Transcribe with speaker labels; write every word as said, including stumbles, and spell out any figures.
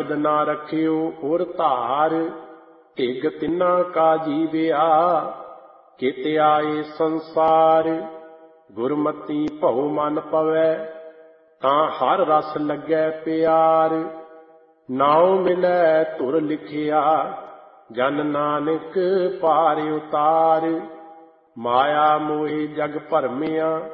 Speaker 1: शब्द ना रखियो और धार, ढिग तिन्ना का जीविया कित आए संसार। गुरमति भउ मन पवै तां हर रस लगै प्यार, नाउ मिलै धुर लिखिया जन नानक पार उतार। माया मोहि जग भरमिया